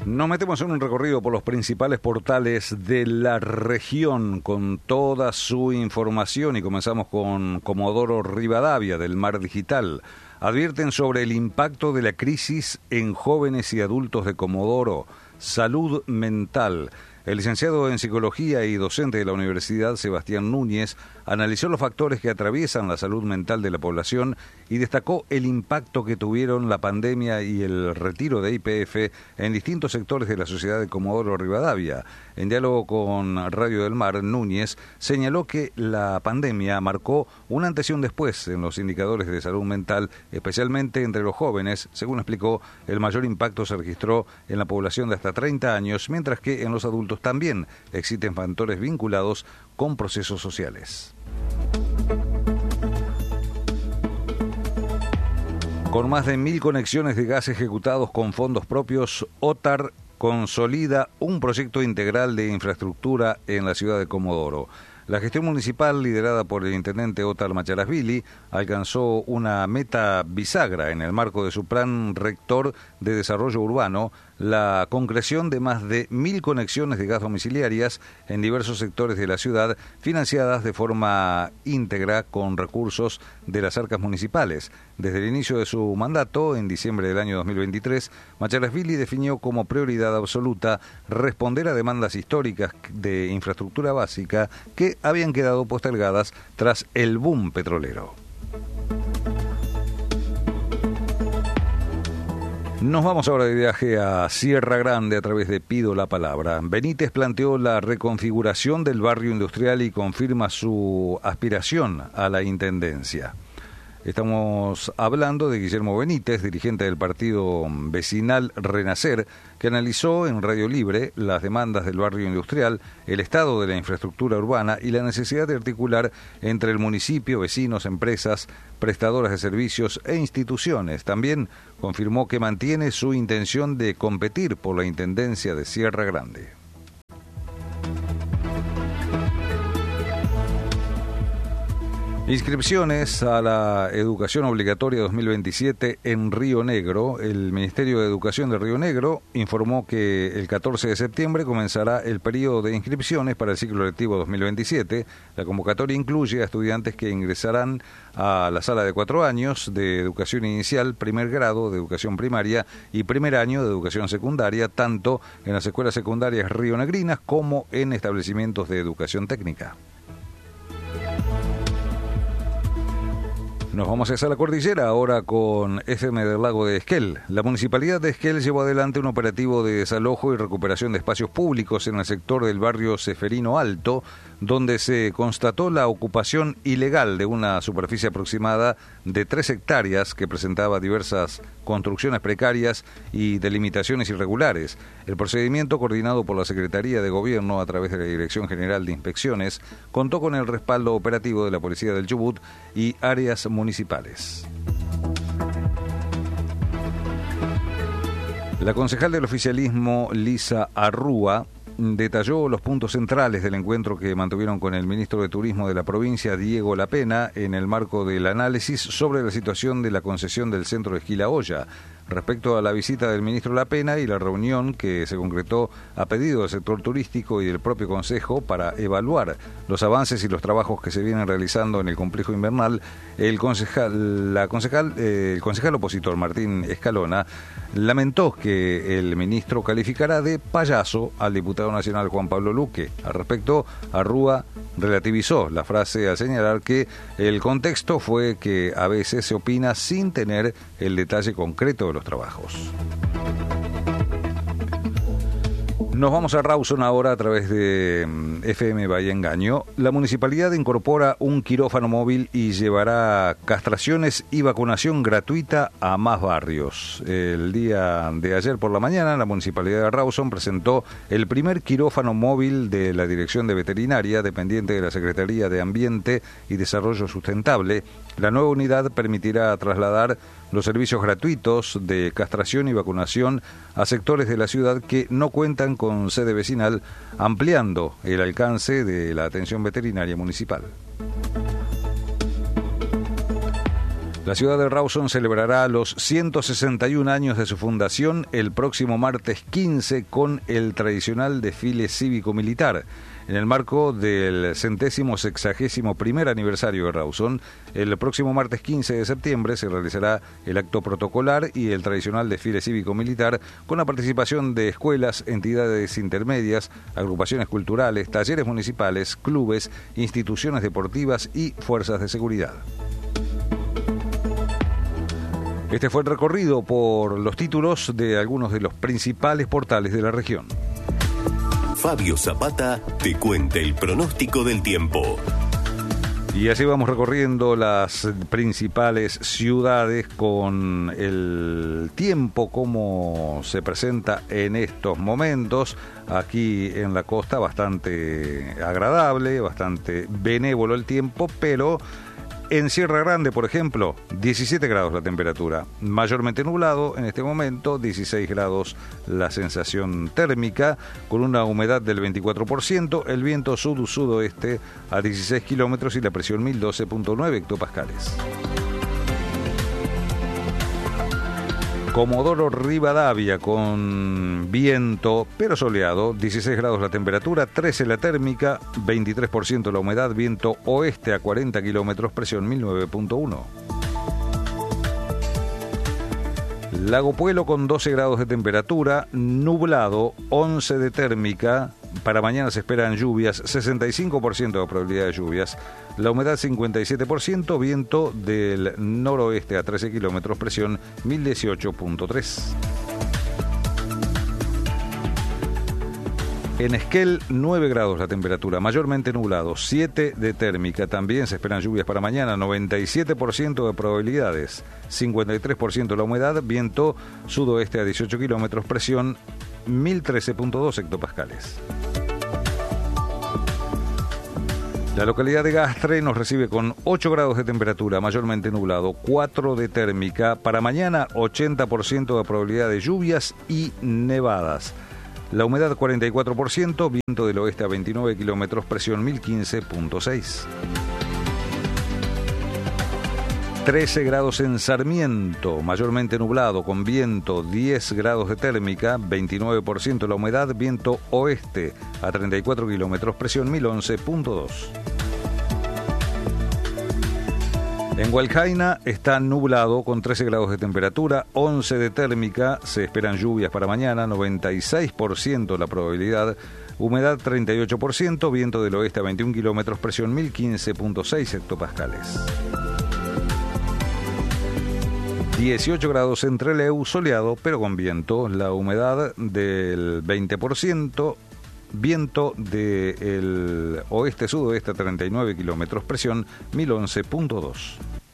Nos metemos en un recorrido por los principales portales de la región con toda su información y comenzamos con Comodoro Rivadavia del Mar Digital. Advierten sobre el impacto de la crisis en jóvenes y adultos de Comodoro. Salud mental. El licenciado en Psicología y docente de la Universidad, Sebastián Núñez, analizó los factores que atraviesan la salud mental de la población y destacó el impacto que tuvieron la pandemia y el retiro de YPF en distintos sectores de la sociedad de Comodoro Rivadavia. En diálogo con Radio del Mar, Núñez señaló que la pandemia marcó un antes y un después en los indicadores de salud mental, especialmente entre los jóvenes. Según explicó, el mayor impacto se registró en la población de hasta 30 años, mientras que en los adultos también existen factores vinculados con procesos sociales. Con más de 1.000 conexiones de gas ejecutados con fondos propios, OTAR consolida un proyecto integral de infraestructura en la ciudad de Comodoro. La gestión municipal, liderada por el intendente Ótar Macharasvili, alcanzó una meta bisagra en el marco de su plan rector de desarrollo urbano, la concreción de más de 1.000 conexiones de gas domiciliarias en diversos sectores de la ciudad, financiadas de forma íntegra con recursos de las arcas municipales. Desde el inicio de su mandato, en diciembre del año 2023, Macharasvili definió como prioridad absoluta responder a demandas históricas de infraestructura básica que habían quedado postergadas tras el boom petrolero. Nos vamos ahora de viaje a Sierra Grande a través de Pido la Palabra. Benítez planteó la reconfiguración del barrio industrial y confirma su aspiración a la intendencia. Estamos hablando de Guillermo Benítez, dirigente del partido vecinal Renacer, que analizó en Radio Libre las demandas del barrio industrial, el estado de la infraestructura urbana y la necesidad de articular entre el municipio, vecinos, empresas, prestadoras de servicios e instituciones. También confirmó que mantiene su intención de competir por la intendencia de Sierra Grande. Inscripciones a la educación obligatoria 2027 en Río Negro. El Ministerio de Educación de Río Negro informó que el 14 de septiembre comenzará el periodo de inscripciones para el ciclo lectivo 2027. La convocatoria incluye a estudiantes que ingresarán a la sala de 4 años de educación inicial, primer grado de educación primaria y primer año de educación secundaria, tanto en las escuelas secundarias rionegrinas como en establecimientos de educación técnica. Nos vamos hacia la cordillera ahora con FM del Lago de Esquel. La Municipalidad de Esquel llevó adelante un operativo de desalojo y recuperación de espacios públicos en el sector del barrio Ceferino Alto, donde se constató la ocupación ilegal de una superficie aproximada de 3 hectáreas que presentaba diversas construcciones precarias y delimitaciones irregulares. El procedimiento, coordinado por la Secretaría de Gobierno a través de la Dirección General de Inspecciones, contó con el respaldo operativo de la Policía del Chubut y áreas municipales. La concejal del oficialismo, Lisa Arrúa, detalló los puntos centrales del encuentro que mantuvieron con el ministro de Turismo de la provincia, Diego Lapena, en el marco del análisis sobre la situación de la concesión del centro de Esquí La Olla. Respecto a la visita del ministro Lapena y la reunión que se concretó a pedido del sector turístico y del propio Consejo para evaluar los avances y los trabajos que se vienen realizando en el complejo invernal, el concejal opositor Martín Escalona lamentó que el ministro calificará de payaso al diputado nacional Juan Pablo Luque. Al respecto, Arrúa relativizó la frase al señalar que el contexto fue que a veces se opina sin tener el detalle concreto de los trabajos. Nos vamos a Rawson ahora a través de FM Bahía Engaño. La municipalidad incorpora un quirófano móvil y llevará castraciones y vacunación gratuita a más barrios. El día de ayer por la mañana, la municipalidad de Rawson presentó el primer quirófano móvil de la Dirección de Veterinaria, dependiente de la Secretaría de Ambiente y Desarrollo Sustentable. La nueva unidad permitirá trasladar los servicios gratuitos de castración y vacunación a sectores de la ciudad que no cuentan con sede vecinal, ampliando el alcance de la atención veterinaria municipal. La ciudad de Rawson celebrará los 161 años de su fundación el próximo martes 15 con el tradicional desfile cívico-militar. En el marco del 161º aniversario de Rawson, el próximo martes 15 de septiembre se realizará el acto protocolar y el tradicional desfile cívico-militar con la participación de escuelas, entidades intermedias, agrupaciones culturales, talleres municipales, clubes, instituciones deportivas y fuerzas de seguridad. Este fue el recorrido por los títulos de algunos de los principales portales de la región. Fabio Zapata te cuenta el pronóstico del tiempo. Y así vamos recorriendo las principales ciudades con el tiempo como se presenta en estos momentos. Aquí en la costa bastante agradable, bastante benévolo el tiempo, pero en Sierra Grande, por ejemplo, 17 grados la temperatura, mayormente nublado en este momento, 16 grados la sensación térmica, con una humedad del 24%, el viento sur-sudoeste a 16 kilómetros y la presión 1012.9 hectopascales. Comodoro Rivadavia con viento pero soleado, 16 grados la temperatura, 13 la térmica, 23% la humedad, viento oeste a 40 kilómetros, presión 1009.1. Lago Puelo con 12 grados de temperatura, nublado, 11 de térmica. Para mañana se esperan lluvias, 65% de probabilidad de lluvias. La humedad 57%, viento del noroeste a 13 kilómetros, presión 1018.3. En Esquel, 9 grados la temperatura, mayormente nublado, 7 de térmica. También se esperan lluvias para mañana, 97% de probabilidades, 53% la humedad, viento sudoeste a 18 kilómetros, presión 1013.2 hectopascales. La localidad de Gastre nos recibe con 8 grados de temperatura, mayormente nublado, 4 de térmica. Para mañana, 80% de probabilidad de lluvias y nevadas. La humedad 44%, viento del oeste a 29 kilómetros, presión 1015.6. 13 grados en Sarmiento, mayormente nublado, con viento 10 grados de térmica, 29% la humedad, viento oeste a 34 kilómetros, presión 1011.2. En Hualcaina está nublado con 13 grados de temperatura, 11 de térmica, se esperan lluvias para mañana, 96% la probabilidad, humedad 38%, viento del oeste a 21 kilómetros, presión 1015.6 hectopascales. 18 grados en Trelew, soleado pero con viento, la humedad del 20%, viento del oeste-sudoeste a 39 kilómetros, presión 1011.2.